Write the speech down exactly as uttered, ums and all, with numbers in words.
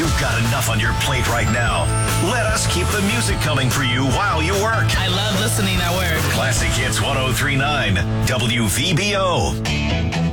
You've got enough on your plate right now. Let us keep the music coming for you while you work. I love listening at work. Classic Hits one oh three point nine W V B O.